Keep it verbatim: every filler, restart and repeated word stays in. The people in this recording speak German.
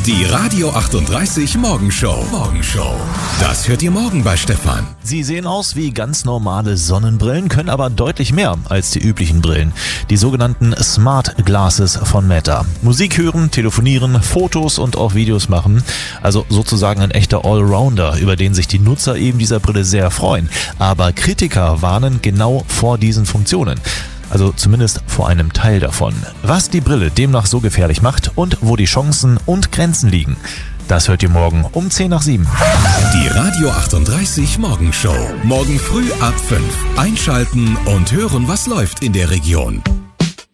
Die Radio achtunddreißig Morgenshow. Morgenshow. Das hört ihr morgen bei Stefan. Sie sehen aus wie ganz normale Sonnenbrillen, können aber deutlich mehr als die üblichen Brillen. Die sogenannten Smart Glasses von Meta. Musik hören, telefonieren, Fotos und auch Videos machen. Also sozusagen ein echter Allrounder, über den sich die Nutzer eben dieser Brille sehr freuen. Aber Kritiker warnen genau vor diesen Funktionen. Also zumindest vor einem Teil davon. Was die Brille demnach so gefährlich macht und wo die Chancen und Grenzen liegen, das hört ihr morgen um zehn nach sieben. Die Radio achtunddreißig Morgenshow. Morgen früh ab fünf. Einschalten und hören, was läuft in der Region.